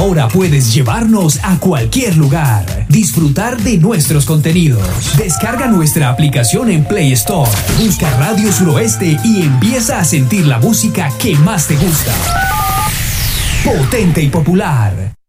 Ahora puedes llevarnos a cualquier lugar, disfrutar de nuestros contenidos. Descarga nuestra aplicación en Play Store, busca Radio Suroeste y empieza a sentir la música que más te gusta. Potente y popular.